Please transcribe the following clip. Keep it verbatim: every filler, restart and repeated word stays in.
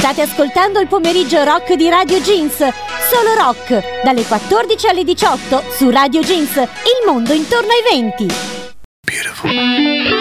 State ascoltando il pomeriggio rock di Radio Jeans. Solo rock, dalle quattordici alle diciotto su Radio Jeans, il mondo intorno ai venti. Beautiful.